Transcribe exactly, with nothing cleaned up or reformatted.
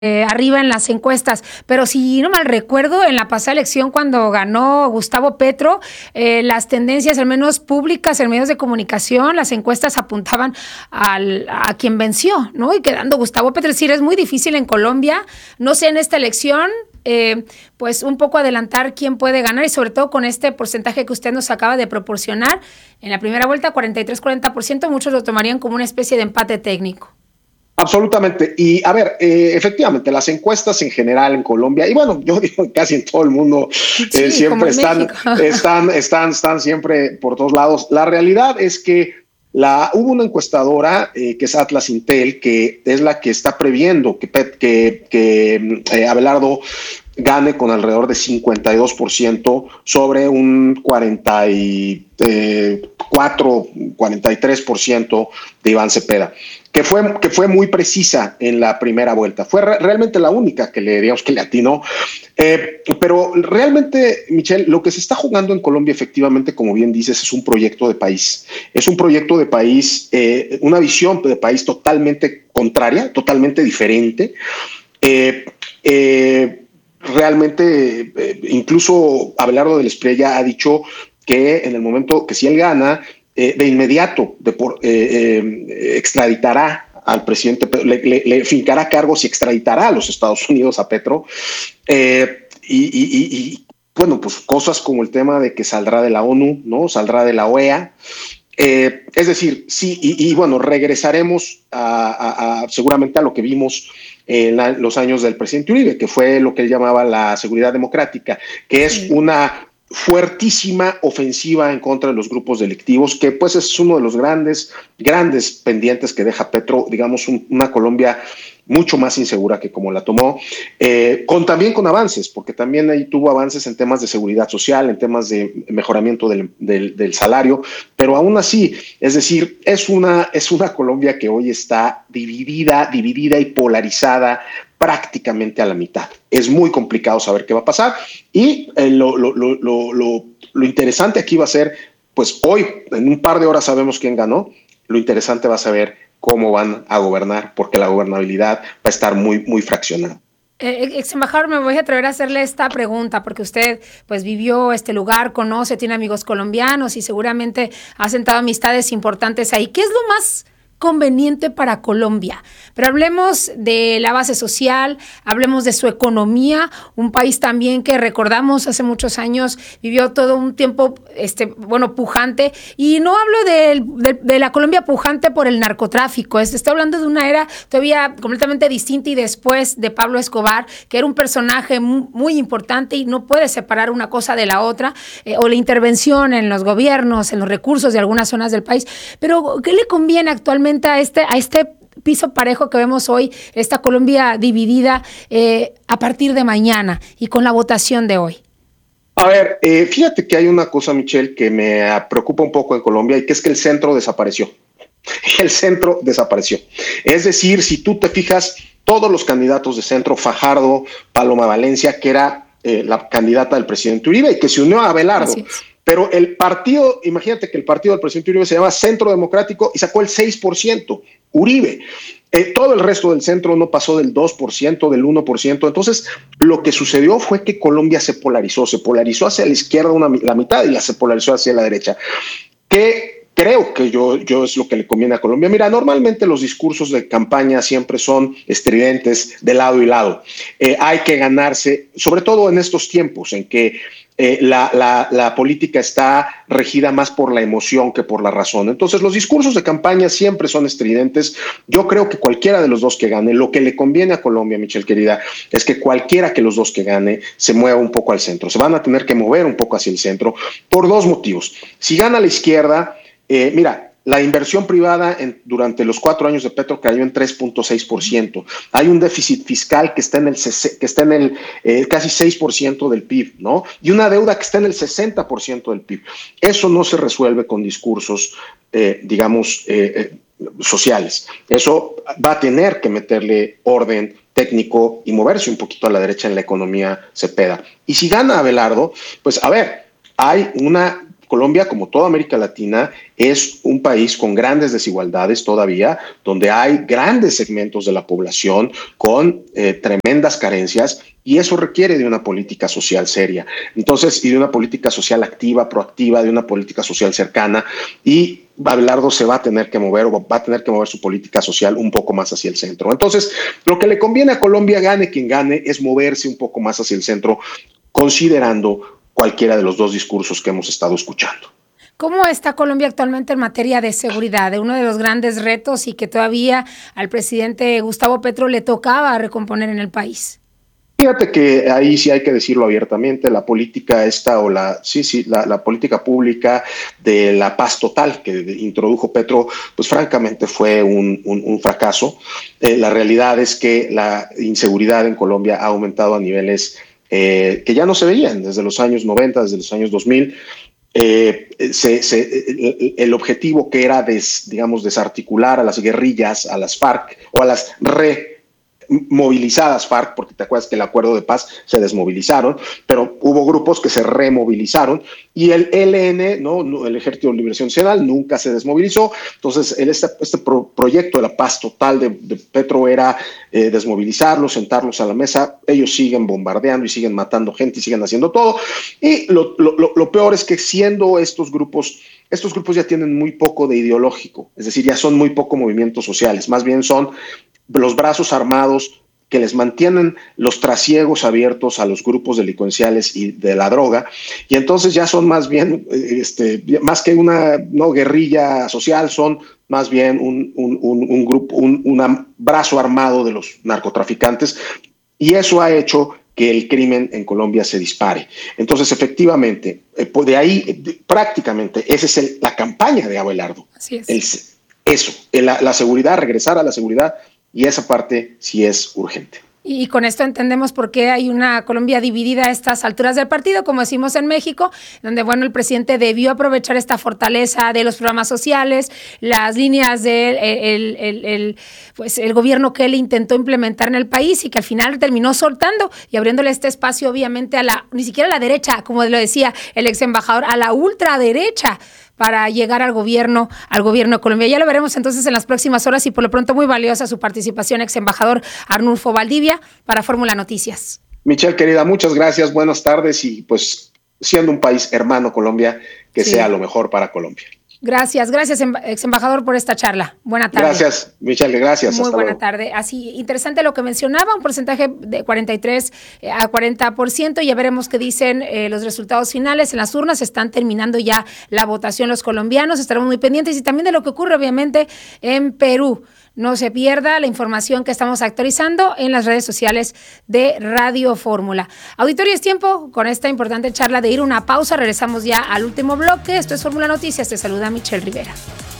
Eh, arriba en las encuestas, pero si no mal recuerdo, en la pasada elección cuando ganó Gustavo Petro, eh, las tendencias, al menos públicas, en medios de comunicación, las encuestas apuntaban al, a quien venció, ¿no? Y quedando Gustavo Petro, es decir, es muy difícil en Colombia, no sé, en esta elección, eh, pues un poco adelantar quién puede ganar y sobre todo con este porcentaje que usted nos acaba de proporcionar, en la primera vuelta cuarenta y tres a cuarenta por ciento, muchos lo tomarían como una especie de empate técnico. Absolutamente. Y a ver, eh, efectivamente, las encuestas en general en Colombia, y bueno, yo digo casi en todo el mundo, Sí, eh, siempre están, están, están, están, están siempre por todos lados. La realidad es que la, hubo una encuestadora eh, que es Atlas Intel, que es la que está previendo que, que, que eh, Abelardo gane con alrededor de cincuenta y dos por ciento sobre un cuarenta y cuatro, cuarenta y tres por ciento de Iván Cepeda, que fue, que fue muy precisa en la primera vuelta. Fue re realmente la única que le, digamos, que le atinó. Eh, pero realmente, Michelle, lo que se está jugando en Colombia, efectivamente, como bien dices, es un proyecto de país. Es un proyecto de país, eh, una visión de país totalmente contraria, totalmente diferente. Eh, eh, realmente, eh, incluso Abelardo del Espriella ha dicho que en el momento que si él gana, eh, de inmediato de por, eh, eh, extraditará al presidente, le, le, le fincará cargos y extraditará a los Estados Unidos a Petro. Eh, y, y, y, bueno, pues cosas como el tema de que saldrá de la ONU, ¿no? Saldrá de la O E A. Eh, es decir, sí, y, y bueno, regresaremos a, a, a, seguramente a lo que vimos en la, los años del presidente Uribe, que fue lo que él llamaba la seguridad democrática, que es sí. una fuertísima ofensiva en contra de los grupos delictivos, que pues es uno de los grandes, grandes pendientes que deja Petro, digamos, un, una Colombia mucho más insegura que como la tomó, eh, con, también con avances, porque también ahí tuvo avances en temas de seguridad social, en temas de mejoramiento del, del, del salario, pero aún así, es decir, es una, es una Colombia que hoy está dividida, dividida y polarizada prácticamente a la mitad. Es muy complicado saber qué va a pasar y eh, lo, lo, lo, lo, lo, lo interesante aquí va a ser, pues hoy, en un par de horas sabemos quién ganó, lo interesante va a saber cómo van a gobernar, porque la gobernabilidad va a estar muy, muy fraccionada. Eh, ex embajador, me voy a atrever a hacerle esta pregunta, porque usted pues vivió este lugar, conoce, tiene amigos colombianos y seguramente ha sentado amistades importantes ahí. ¿Qué es lo más conveniente para Colombia? Pero hablemos de la base social, hablemos de su economía, un país también que recordamos hace muchos años vivió todo un tiempo, este, bueno, pujante, y no hablo de, de, de la Colombia pujante por el narcotráfico, es, estoy hablando de una era todavía completamente distinta y después de Pablo Escobar, que era un personaje muy, muy importante y no puede separar una cosa de la otra, eh, o la intervención en los gobiernos, en los recursos de algunas zonas del país, pero ¿qué le conviene actualmente a este, a este piso parejo que vemos hoy, esta Colombia dividida eh, a partir de mañana y con la votación de hoy? A ver, eh, fíjate que hay una cosa, Michelle, que me preocupa un poco en Colombia y que es que el centro desapareció. El centro desapareció. Es decir, si tú te fijas, todos los candidatos de centro, Fajardo, Paloma Valencia, que era eh, la candidata del presidente Uribe y que se unió a Abelardo. Pero el partido, imagínate que el partido del presidente Uribe se llama Centro Democrático y sacó el seis por ciento, Uribe. Eh, todo el resto del centro no pasó del dos por ciento, del uno por ciento. Entonces, lo que sucedió fue que Colombia se polarizó, se polarizó hacia la izquierda una, la mitad y la se polarizó hacia la derecha. ¿Qué creo que yo, yo es lo que le conviene a Colombia? Mira, normalmente los discursos de campaña siempre son estridentes de lado y lado. Eh, hay que ganarse, sobre todo en estos tiempos en que Eh, la, la, la política está regida más por la emoción que por la razón. Entonces, los discursos de campaña siempre son estridentes. Yo creo que cualquiera de los dos que gane, lo que le conviene a Colombia, Michelle querida, es que cualquiera que los dos que gane se mueva un poco al centro. Se van a tener que mover un poco hacia el centro por dos motivos. Si gana la izquierda, eh, mira, la inversión privada en, durante los cuatro años de Petro cayó en tres punto seis por ciento. Hay un déficit fiscal que está en el, que está en el eh, casi seis por ciento del P I B, ¿no? Y una deuda que está en el sesenta por ciento del P I B. Eso no se resuelve con discursos, eh, digamos, eh, eh, sociales. Eso va a tener que meterle orden técnico y moverse un poquito a la derecha en la economía Cepeda. Y si gana Abelardo, pues a ver, hay una Colombia, como toda América Latina, es un país con grandes desigualdades todavía, donde hay grandes segmentos de la población con eh, tremendas carencias, y eso requiere de una política social seria. Entonces, y de una política social activa, proactiva, de una política social cercana, y Abelardo se va a tener que mover o va a tener que mover su política social un poco más hacia el centro. Entonces, lo que le conviene a Colombia, gane quien gane, es moverse un poco más hacia el centro, considerando cualquiera de los dos discursos que hemos estado escuchando. ¿Cómo está Colombia actualmente en materia de seguridad? De uno de los grandes retos y que todavía al presidente Gustavo Petro le tocaba recomponer en el país. Fíjate que ahí sí hay que decirlo abiertamente, la política esta o la, sí, sí, la, la política pública de la paz total que introdujo Petro, pues francamente fue un, un, un fracaso. Eh, la realidad es que la inseguridad en Colombia ha aumentado a niveles eh, que ya no se veían desde los años noventa, desde los años dos mil. Eh, se, se, el, el objetivo que era, des, digamos, desarticular a las guerrillas, a las FARC o a las re movilizadas FARC, porque te acuerdas que el acuerdo de paz se desmovilizaron, pero hubo grupos que se removilizaron, y el E L N, ¿no? El Ejército de Liberación Nacional, nunca se desmovilizó. Entonces, el, este, este pro, proyecto de la paz total de, de Petro era eh, desmovilizarlos, sentarlos a la mesa. Ellos siguen bombardeando y siguen matando gente y siguen haciendo todo. Y lo, lo, lo peor es que siendo estos grupos, estos grupos ya tienen muy poco de ideológico, es decir, ya son muy poco movimientos sociales, más bien son los brazos armados que les mantienen los trasiegos abiertos a los grupos delincuenciales y de la droga, y entonces ya son más bien, este, más que una no guerrilla social, son más bien un, un, un, un grupo, un, un brazo armado de los narcotraficantes, y eso ha hecho que el crimen en Colombia se dispare. Entonces, efectivamente, de ahí prácticamente esa es el, la campaña de Abelardo. Así es. El, eso, la, la seguridad, regresar a la seguridad. Y esa parte sí es urgente. Y con esto entendemos por qué hay una Colombia dividida a estas alturas del partido, como decimos en México, donde, bueno, el presidente debió aprovechar esta fortaleza de los programas sociales, las líneas del el, el, el, pues, el gobierno que él intentó implementar en el país y que al final terminó soltando y abriéndole este espacio, obviamente, a la, ni siquiera a la derecha, como lo decía el ex embajador, a la ultraderecha, para llegar al gobierno, al gobierno de Colombia. Ya lo veremos entonces en las próximas horas, y por lo pronto muy valiosa su participación, ex embajador Arnulfo Valdivia, para Fórmula Noticias. Michelle, querida, muchas gracias, buenas tardes, y pues siendo un país hermano Colombia, que sí sea lo mejor para Colombia. Gracias, gracias, ex embajador, por esta charla. Buena tarde. Gracias, Michelle, gracias. Muy hasta buena luego. tarde. Así, interesante lo que mencionaba, un porcentaje de cuarenta y tres a cuarenta por ciento. Ya veremos qué dicen eh, los resultados finales. En las urnas están terminando ya la votación los colombianos. Estaremos muy pendientes, y también de lo que ocurre, obviamente, en Perú. No se pierda la información que estamos actualizando en las redes sociales de Radio Fórmula. Auditorio, es tiempo con esta importante charla de ir a una pausa. Regresamos ya al último bloque. Esto es Fórmula Noticias. Te saluda Michelle Rivera.